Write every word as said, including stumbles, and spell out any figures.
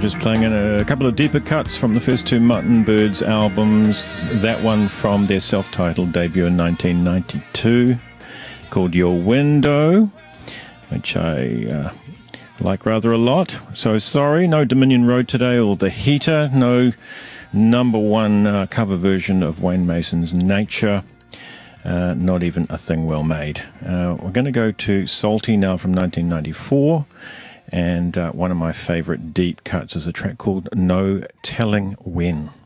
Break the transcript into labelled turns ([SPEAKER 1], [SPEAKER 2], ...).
[SPEAKER 1] just playing in a couple of deeper cuts from the first two Mutton Birds albums. That one from their self-titled debut in nineteen ninety-two, called Your Window, which I uh, like rather a lot. So sorry, no Dominion Road today, or The Heater, no number one uh, cover version of Wayne Mason's Nature. Uh, not even a thing well made. Uh, we're going to go to Salty now from nineteen ninety-four, and uh, one of my favourite deep cuts is a track called No Telling When.